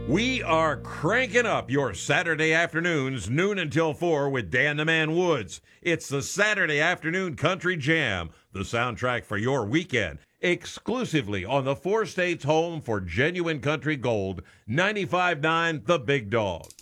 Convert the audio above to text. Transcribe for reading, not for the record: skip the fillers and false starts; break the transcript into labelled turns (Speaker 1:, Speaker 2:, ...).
Speaker 1: We are cranking up your Saturday afternoons, noon until 4 with Dan the Man Woods. It's the Saturday Afternoon Country Jam, the soundtrack for your weekend, exclusively on the four states home for genuine country gold, 95.9 The Big Dog.